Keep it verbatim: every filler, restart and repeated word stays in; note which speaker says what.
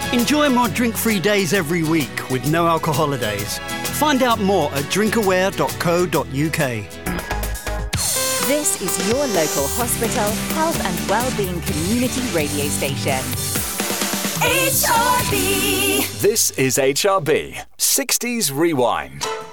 Speaker 1: Enjoy more drink-free days every week with no alcohol holidays. Find out more at drinkaware dot co dot uk.
Speaker 2: This is your local hospital, health and wellbeing community radio station. H R B.
Speaker 3: This is H R B, sixties Rewind.